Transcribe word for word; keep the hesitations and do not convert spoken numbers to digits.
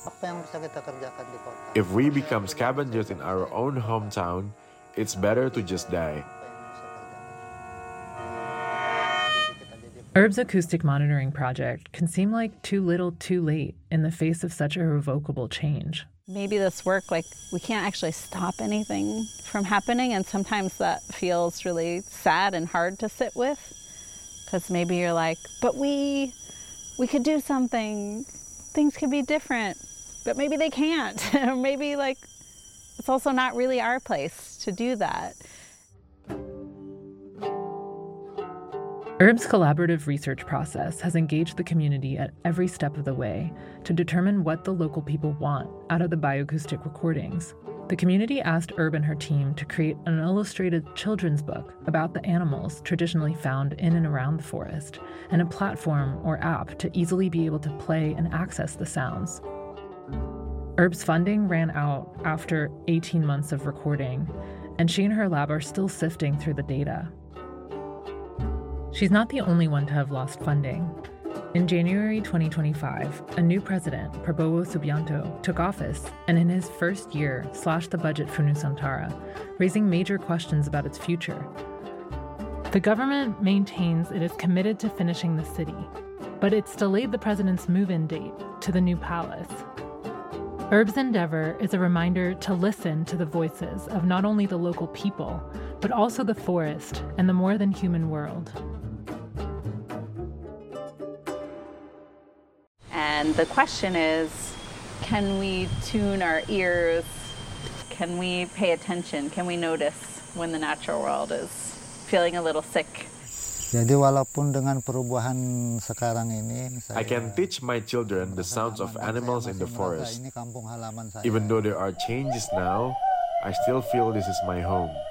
If we become scavengers in our own hometown, it's better to just die. Urb's acoustic monitoring project can seem like too little too late in the face of such a irrevocable change. Maybe this work, like, we can't actually stop anything from happening, and sometimes that feels really sad and hard to sit with, because maybe you're like, but we, we could do something, things could be different, but maybe they can't. Or maybe, like, it's also not really our place to do that. Urb's collaborative research process has engaged the community at every step of the way to determine what the local people want out of the bioacoustic recordings. The community asked Urb and her team to create an illustrated children's book about the animals traditionally found in and around the forest, and a platform or app to easily be able to play and access the sounds. Urb's funding ran out after eighteen months of recording, and she and her lab are still sifting through the data. She's not the only one to have lost funding. In January twenty twenty-five, a new president, Prabowo Subianto, took office and in his first year slashed the budget for Nusantara, raising major questions about its future. The government maintains it is committed to finishing the city, but it's delayed the president's move-in date to the new palace. Urb's endeavor is a reminder to listen to the voices of not only the local people, but also the forest and the more than human world. And the question is, can we tune our ears? Can we pay attention? Can we notice when the natural world is feeling a little sick? Jadi walaupun dengan perubahan sekarang ini, I can teach my children the sounds of animals in the forest. Even though there are changes now, I still feel this is my home.